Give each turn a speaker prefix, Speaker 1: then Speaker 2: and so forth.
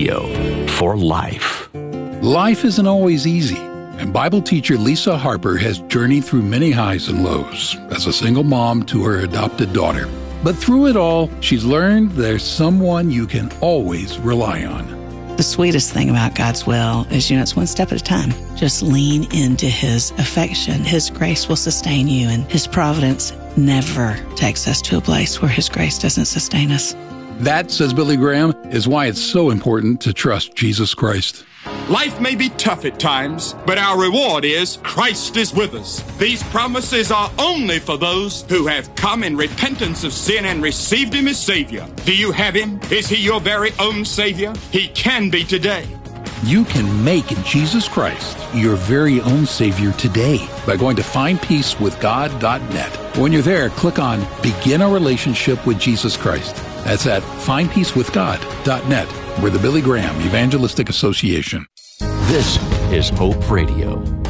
Speaker 1: Radio for life.
Speaker 2: Life isn't always easy, and Bible teacher Lisa Harper has journeyed through many highs and lows as a single mom to her adopted daughter. But through it all, she's learned there's someone you can always rely on.
Speaker 3: The sweetest thing about God's will is, it's one step at a time. Just lean into His affection. His grace will sustain you, and His providence never takes us to a place where His grace doesn't sustain us.
Speaker 2: That, says Billy Graham, is why it's so important to trust Jesus Christ.
Speaker 4: Life may be tough at times, but our reward is Christ is with us. These promises are only for those who have come in repentance of sin and received Him as Savior. Do you have Him? Is He your very own Savior? He can be today.
Speaker 2: You can make Jesus Christ your very own Savior today by going to findpeacewithgod.net. When you're there, click on Begin a Relationship with Jesus Christ. That's at findpeacewithgod.net. We're the Billy Graham Evangelistic Association.
Speaker 1: This is Hope Radio.